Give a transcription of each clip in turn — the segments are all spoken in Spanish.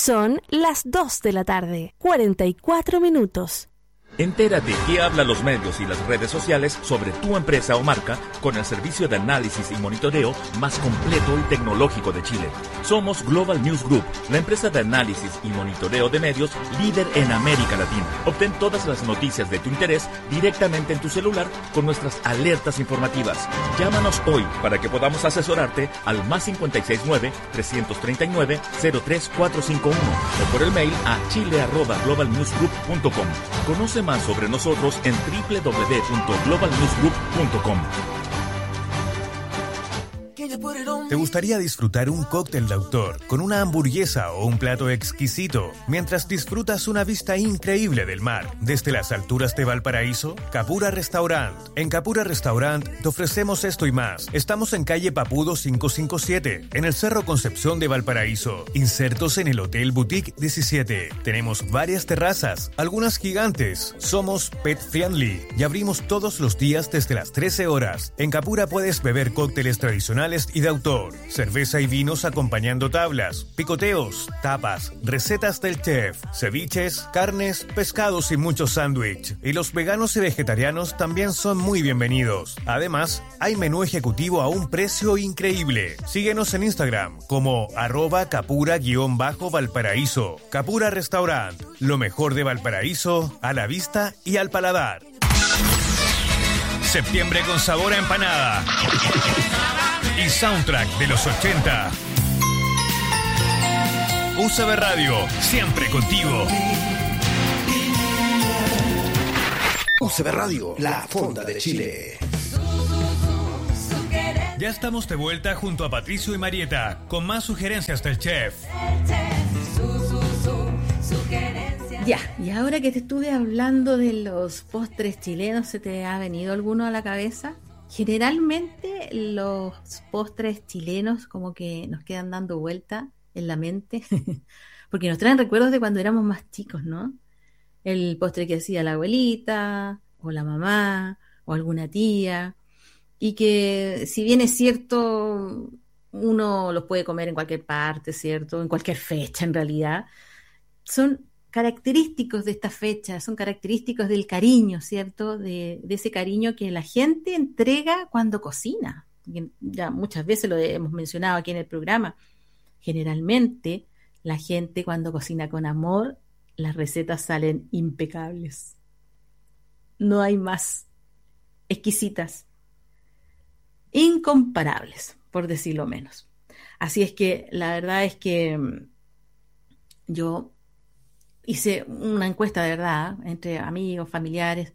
Son las 2 de la tarde, 44 minutos. Entérate qué hablan los medios y las redes sociales sobre tu empresa o marca con el servicio de análisis y monitoreo más completo y tecnológico de Chile. Somos Global News Group, la empresa de análisis y monitoreo de medios líder en América Latina. Obtén todas las noticias de tu interés directamente en tu celular con nuestras alertas informativas. Llámanos hoy para que podamos asesorarte al más 569-339-03451 o por el mail a chile@globalnewsgroup.com. Conoce más sobre nosotros en www.globalnewsgroup.com. ¿Te gustaría disfrutar un cóctel de autor con una hamburguesa o un plato exquisito mientras disfrutas una vista increíble del mar desde las alturas de Valparaíso? Capura Restaurant. En Capura Restaurant te ofrecemos esto y más. Estamos en calle Papudo 557, en el Cerro Concepción de Valparaíso, insertos en el Hotel Boutique 17. Tenemos varias terrazas, algunas gigantes. Somos pet friendly y abrimos todos los días desde las 13 horas. En Capura puedes beber cócteles tradicionales y de autor, cerveza y vinos acompañando tablas, picoteos, tapas, recetas del chef, ceviches, carnes, pescados y muchos sándwich. Y los veganos y vegetarianos también son muy bienvenidos. Además, hay menú ejecutivo a un precio increíble. Síguenos en Instagram como @capura_Valparaíso. Capura Restaurant, lo mejor de Valparaíso a la vista y al paladar. Septiembre con sabor a empanada y soundtrack de los 80. UCB Radio, siempre contigo. UCB Radio, la fonda de Chile. Ya estamos de vuelta junto a Patricio y Marieta con más sugerencias del chef. Ya, y ahora que te estuve hablando de los postres chilenos, ¿se te ha venido alguno a la cabeza? Generalmente los postres chilenos como que nos quedan dando vuelta en la mente, porque nos traen recuerdos de cuando éramos más chicos, ¿no? El postre que hacía la abuelita, o la mamá, o alguna tía, y que si bien es cierto, uno los puede comer en cualquier parte, ¿cierto? En cualquier fecha en realidad, son característicos de esta fecha, son característicos del cariño, ¿cierto? De ese cariño que la gente entrega cuando cocina. Ya muchas veces lo hemos mencionado aquí en el programa. Generalmente, la gente cuando cocina con amor, las recetas salen impecables. No hay más. Exquisitas. Incomparables, por decirlo menos. Así es que la verdad es que yo hice una encuesta de verdad entre amigos, familiares,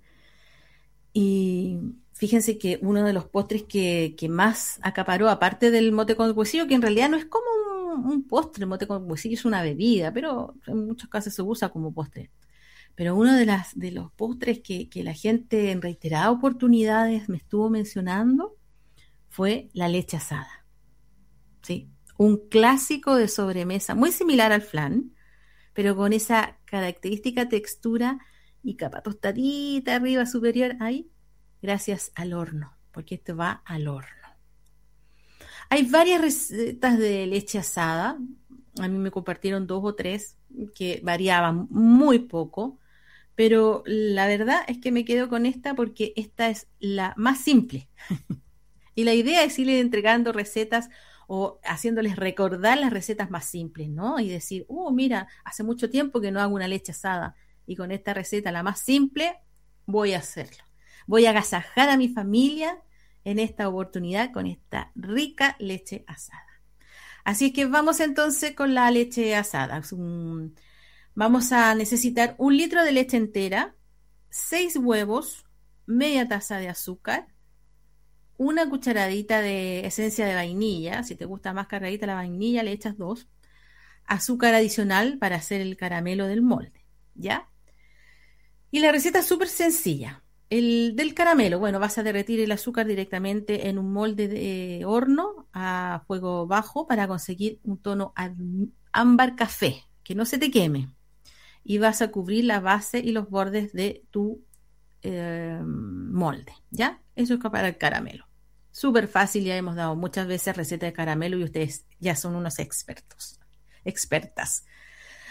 y fíjense que uno de los postres que más acaparó, aparte del mote con huesillo, que en realidad no es como un postre, el mote con huesillo es una bebida, pero en muchos casos se usa como postre. Pero uno de los postres que la gente en reiteradas oportunidades me estuvo mencionando fue la leche asada. Sí, un clásico de sobremesa, muy similar al flan, pero con esa característica textura y capa tostadita arriba superior ahí, gracias al horno, porque esto va al horno. Hay varias recetas de leche asada, a mí me compartieron 2 o 3 que variaban muy poco, pero la verdad es que me quedo con esta porque esta es la más simple. Y la idea es irle entregando recetas o haciéndoles recordar las recetas más simples, ¿no? Y decir, mira, hace mucho tiempo que no hago una leche asada y con esta receta, la más simple, voy a hacerlo. Voy a agasajar a mi familia en esta oportunidad con esta rica leche asada. Así es que vamos entonces con la leche asada. Vamos a necesitar 1 litro de leche entera, 6 huevos, media taza de azúcar, 1 cucharadita de esencia de vainilla. Si te gusta más cargadita la vainilla, le echas 2. Azúcar adicional para hacer el caramelo del molde, ¿ya? Y la receta es súper sencilla. El del caramelo, bueno, vas a derretir el azúcar directamente en un molde de horno a fuego bajo para conseguir un tono ámbar café, que no se te queme. Y vas a cubrir la base y los bordes de tu molde, ¿ya? Eso es para el caramelo. Súper fácil, ya hemos dado muchas veces receta de caramelo y ustedes ya son unos expertas.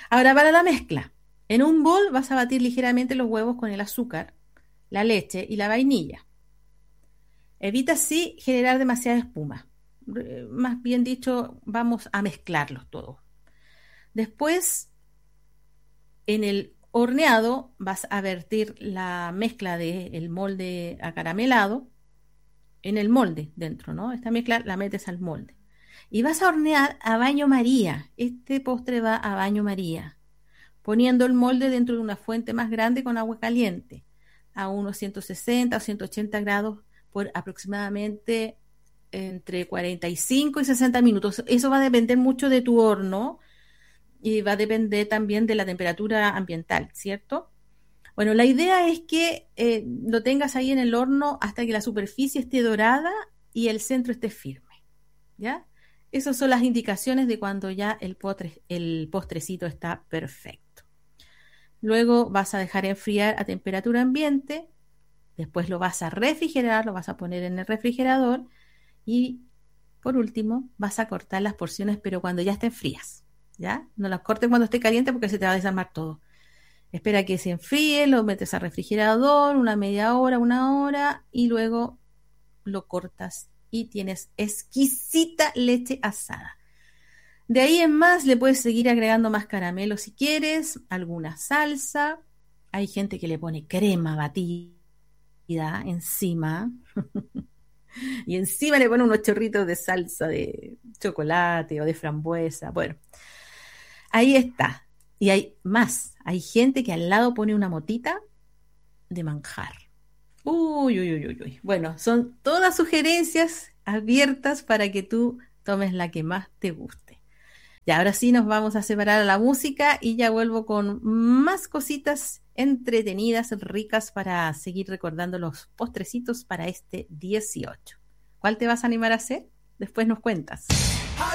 Ahora para la mezcla. En un bol vas a batir ligeramente los huevos con el azúcar, la leche y la vainilla. Evita así generar demasiada espuma. Más bien dicho, vamos a mezclarlos todos. Después, en el horneado vas a vertir la mezcla del molde acaramelado en el molde dentro, ¿no? Esta mezcla la metes al molde. Y vas a hornear a baño María. Este postre va a baño María, poniendo el molde dentro de una fuente más grande con agua caliente, a unos 160 o 180 grados por aproximadamente entre 45 y 60 minutos. Eso va a depender mucho de tu horno y va a depender también de la temperatura ambiental, ¿cierto? Bueno, la idea es que lo tengas ahí en el horno hasta que la superficie esté dorada y el centro esté firme, ¿ya? Esas son las indicaciones de cuando ya el postrecito está perfecto. Luego vas a dejar enfriar a temperatura ambiente, después lo vas a refrigerar, lo vas a poner en el refrigerador y por último vas a cortar las porciones, pero cuando ya estén frías, ¿ya? No las cortes cuando esté caliente porque se te va a desarmar todo. Espera que se enfríe, lo metes al refrigerador una media hora, 1 hora y luego lo cortas y tienes exquisita leche asada. De ahí en más le puedes seguir agregando más caramelo si quieres, alguna salsa. Hay gente que le pone crema batida encima y encima le pone unos chorritos de salsa de chocolate o de frambuesa. Bueno, ahí está. Y hay más. Hay gente que al lado pone una motita de manjar. Uy, uy, uy, uy, uy. Bueno, son todas sugerencias abiertas para que tú tomes la que más te guste. Y ahora sí nos vamos a separar a la música y ya vuelvo con más cositas entretenidas, ricas para seguir recordando los postrecitos para este 18. ¿Cuál te vas a animar a hacer? Después nos cuentas.